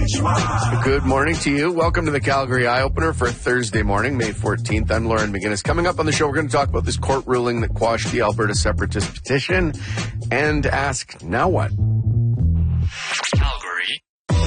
Good morning to you. Welcome to the Calgary Eye Opener for Thursday morning, May 14th. I'm Lauren McGinnis. Coming up on the show, we're going to talk about this court ruling that quashed the Alberta Separatist petition and ask, now what? Calgary.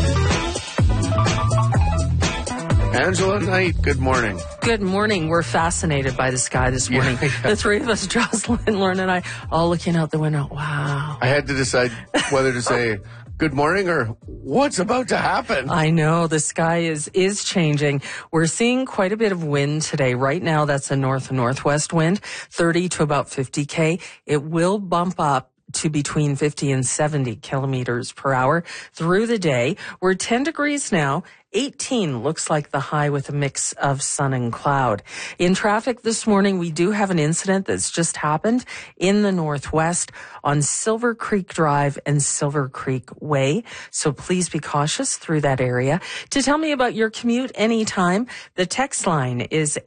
Angela Knight, good morning. Good morning. We're fascinated by the sky this morning. Yeah. The three of us, Jocelyn, Lauren, and I, all looking out the window. Wow. I had to decide whether to say good morning or what's about to happen. I know the sky is changing. We're seeing quite a bit of wind today. Right now, that's a north-northwest wind, 30 to about 50 km. It will bump up to between 50 and 70 kilometers per hour through the day. We're 10 degrees now. 18 looks like the high with a mix of sun and cloud. In traffic this morning, we do have an incident that's just happened in the northwest on Silver Creek Drive and Silver Creek Way. So please be cautious through that area. To tell me about your commute anytime, the text line is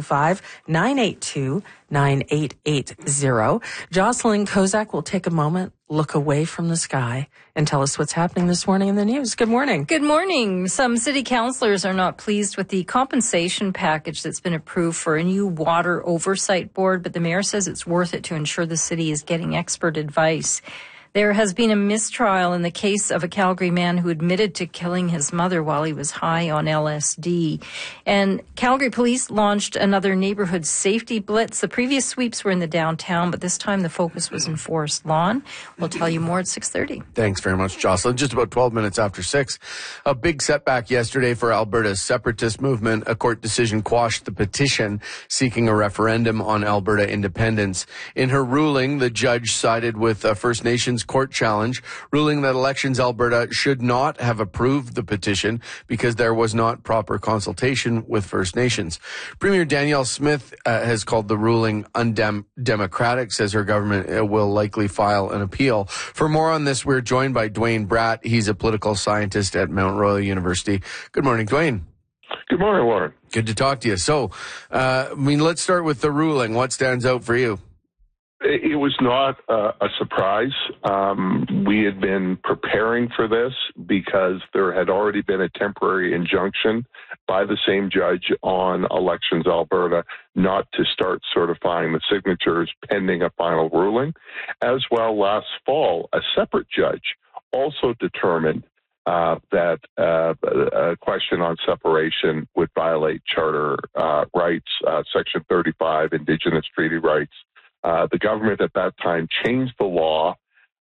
825-982-9880. Jocelyn Kozak will take a moment, look away from the sky, and tell us what's happening this morning in the news. Good morning. Good morning. Some city councillors are not pleased with the compensation package that's been approved for a new water oversight board, but the mayor says it's worth it to ensure the city is getting expert advice. There has been a mistrial in the case of a Calgary man who admitted to killing his mother while he was high on LSD. And Calgary police launched another neighborhood safety blitz. The previous sweeps were in the downtown, but this time the focus was in Forest Lawn. We'll tell you more at 6:30. Thanks very much, Jocelyn. Just about 12 minutes after 6. A big setback yesterday for Alberta's separatist movement. A court decision quashed the petition seeking a referendum on Alberta independence. In her ruling, the judge sided with First Nations court challenge, ruling that Elections Alberta should not have approved the petition because there was not proper consultation with First Nations. Premier Danielle Smith has called the ruling undemocratic, says her government will likely file an appeal. For more on this, we're joined by Dwayne Bratt. He's a political scientist at Mount Royal University. Good morning, Dwayne. Good morning, Warren. Good to talk to you. So, let's start with the ruling. What stands out for you? It was not a surprise. We had been preparing for this because there had already been a temporary injunction by the same judge on Elections Alberta not to start certifying the signatures pending a final ruling. As well, last fall, a separate judge also determined that a question on separation would violate charter rights, Section 35, Indigenous treaty rights. The government at that time changed the law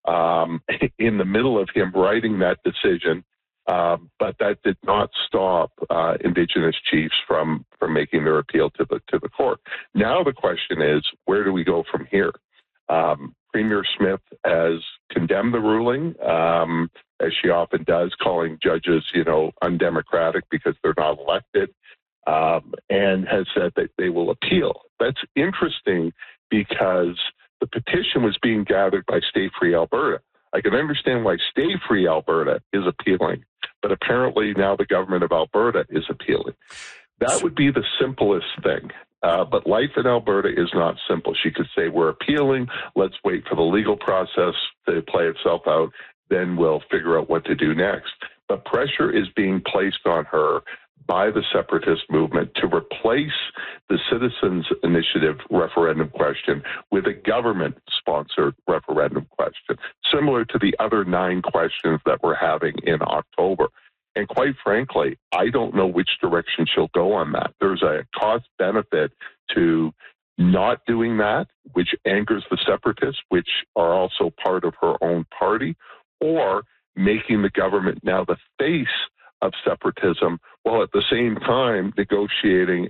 in the middle of him writing that decision, but that did not stop Indigenous chiefs from making their appeal to the court. Now the question is, where do we go from here? Premier Smith has condemned the ruling, as she often does, calling judges, undemocratic because they're not elected, and has said that they will appeal. That's interesting because the petition was being gathered by Stay Free Alberta. I can understand why Stay Free Alberta is appealing, but apparently now the government of Alberta is appealing. That would be the simplest thing. But life in Alberta is not simple. She could say, we're appealing, let's wait for the legal process to play itself out, then we'll figure out what to do next. But pressure is being placed on her by the separatist movement to replace the Citizens Initiative referendum question with a government-sponsored referendum question, similar to the other 9 questions that we're having in October. And quite frankly, I don't know which direction she'll go on that. There's a cost-benefit to not doing that, which angers the separatists, which are also part of her own party, or making the government now the face of separatism, while at the same time negotiating